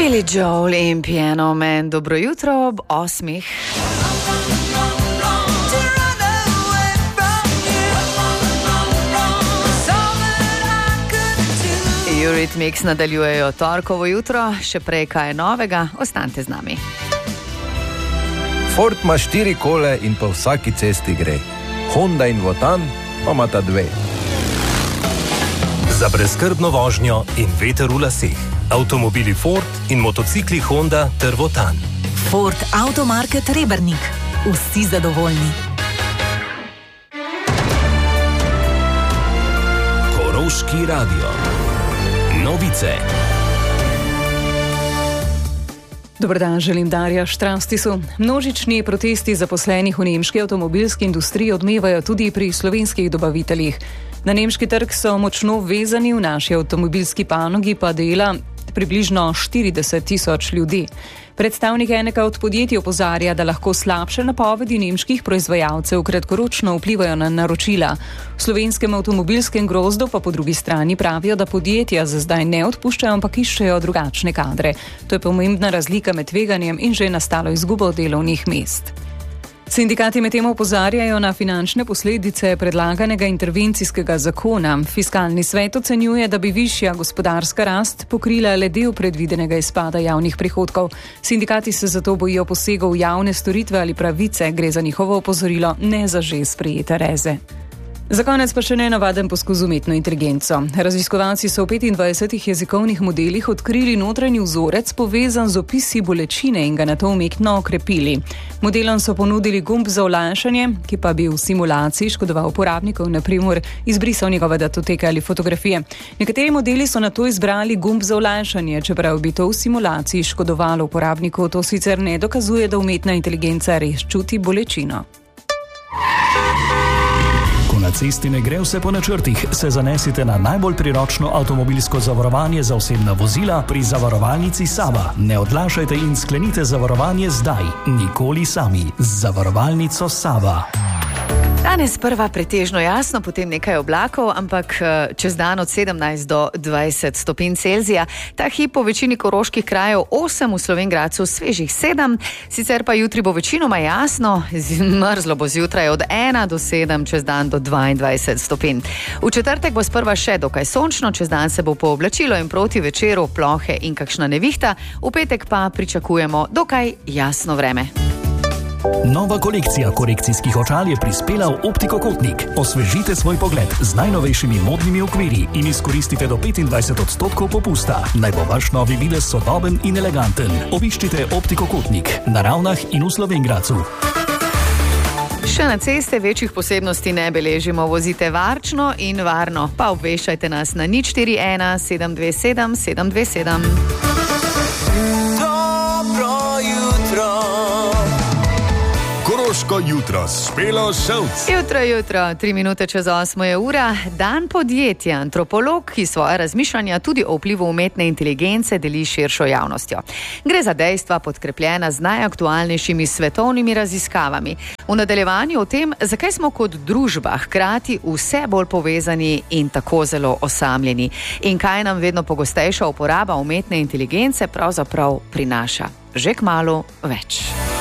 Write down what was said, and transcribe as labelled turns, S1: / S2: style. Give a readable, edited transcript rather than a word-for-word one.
S1: Billy Joel in Piano Man. Dobro jutro ob 8. Eurythmics nadaljujejo torkovo jutro, še prej kaj novega, ostanite z nami.
S2: Ford ima 4 kole in po vsaki cesti gre. Honda in Wotan pa imata 2.
S3: Za brezskrbno vožnjo in veter v laseh. Avtomobili Ford in motocikli Honda ter Wotan.
S4: Ford Automarket Rebernik. Vsi zadovoljni.
S3: Koroški radio. Novice.
S5: Dober dan, želim Darja Štrastisu. Množični protesti zaposlenih v nemški avtomobilski industriji odmevajo tudi pri slovenskih dobaviteljih. Na nemški trg so močno vezani, v naši avtomobilski panogi pa dela približno 40,000 ljudi. Predstavnik enega od podjetij opozarja, da lahko slabše napovedi nemških proizvajalcev kratkoročno vplivajo na naročila. V slovenskem avtomobilskem grozdu pa po drugi strani pravijo, da podjetja za zdaj ne odpuščajo, ampak iščejo drugačne kadre. To je pomembna razlika med tveganjem in že nastalo izgubo delovnih mest. Sindikati medtem opozarjajo na finančne posledice predlaganega intervencijskega zakona. Fiskalni svet ocenjuje, da bi višja gospodarska rast pokrila le del predvidenega izpada javnih prihodkov. Sindikati se zato bojijo posegov v javne storitve ali pravice, gre za njihovo opozorilo, ne za že sprejete reze. Za konec pa še nenavaden poskus z umetno inteligenco. Raziskovalci so v 25 jezikovnih modelih odkrili notranji vzorec povezan z opisi bolečine in ga nato umetno okrepili. Modelom so ponudili gumb za olajšanje, ki pa bi v simulaciji škodoval uporabnikov, na primer izbrisal njegove datoteke ali fotografije. Nekateri modeli so nato izbrali gumb za olajšanje, čeprav bi to v simulaciji škodovalo uporabniku. To sicer ne dokazuje, da umetna inteligenca res čuti bolečino.
S6: Na cesti ne gre vse po načrtih, se zanesite na najbolj priročno avtomobilsko zavarovanje za osebna vozila pri zavarovalnici Sava. Ne odlašajte in sklenite zavarovanje zdaj, nikoli sami. Z zavarovalnico Sava.
S1: Danes prva pretežno jasno, potem nekaj oblakov, ampak čez dan od 17 do 20 stopinj Celzija. Ta hip po večini koroških krajev 8, v Slovenj Gradcu svežih 7, sicer pa jutri bo večinoma jasno, mrzlo bo zjutraj od 1 do 7, čez dan do 22 stopinj. V četrtek bo sprva še dokaj sončno, čez dan se bo pooblačilo in proti večeru plohe in kakšna nevihta, v petek pa pričakujemo dokaj jasno vreme.
S6: Nova kolekcija korekcijskih očal je prispela v Optiko Kotnik. Osvežite svoj pogled z najnovejšimi modnimi okvirji in izkoristite do 25% popusta. Naj bo vaš novi videz sodoben in eleganten. Obiščite Optiko Kotnik na Ravnah in v Slovenj Gradcu.
S1: Še na ceste večjih posebnosti ne beležimo, vozite varčno in varno, pa obveščajte nas na 041 727 727.
S3: Dobro jutro. Koroško jutro s Špelo Šolc.
S1: Jutro, 3 minute čez 8 je ura. Dan podjetja. Antropolog, ki svoje razmišljanja tudi o vplivu umetne inteligence deli širšo javnostjo. Gre za dejstva podkrepljena z najaktualnejšimi svetovnimi raziskavami. V nadaljevanju o tem, zakaj smo kot družba hkrati vse bolj povezani in tako zelo osamljeni. In kaj nam vedno pogostejša uporaba umetne inteligence pravzaprav prinaša. Že kmalu več.